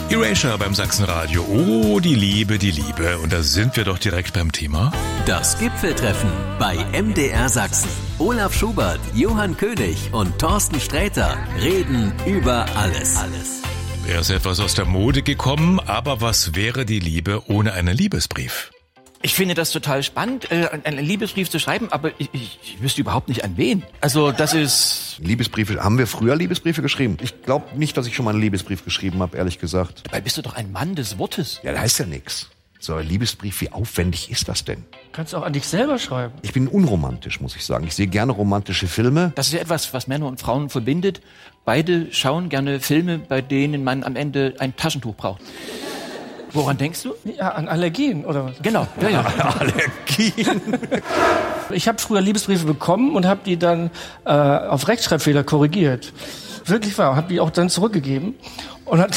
Erasure beim Sachsenradio. Oh, die Liebe, die Liebe. Und da sind wir doch direkt beim Thema. Das Gipfeltreffen bei MDR Sachsen. Olaf Schubert, Johann König und Thorsten Sträter reden über alles. Er ist etwas aus der Mode gekommen, aber was wäre die Liebe ohne einen Liebesbrief? Ich finde das total spannend, einen Liebesbrief zu schreiben, aber ich wüsste überhaupt nicht an wen. Also das ist... Liebesbriefe, haben wir früher Liebesbriefe geschrieben? Ich glaube nicht, dass ich schon mal einen Liebesbrief geschrieben habe, ehrlich gesagt. Dabei bist du doch ein Mann des Wortes. Ja, da heißt ja nix. So ein Liebesbrief, wie aufwendig ist das denn? Kannst du auch an dich selber schreiben. Ich bin unromantisch, muss ich sagen. Ich sehe gerne romantische Filme. Das ist ja etwas, was Männer und Frauen verbindet. Beide schauen gerne Filme, bei denen man am Ende ein Taschentuch braucht. Woran denkst du? Ja, an Allergien, oder was? Genau, ja. Allergien. Ich habe früher Liebesbriefe bekommen und habe die dann auf Rechtschreibfehler korrigiert. Wirklich wahr, habe die auch dann zurückgegeben. Und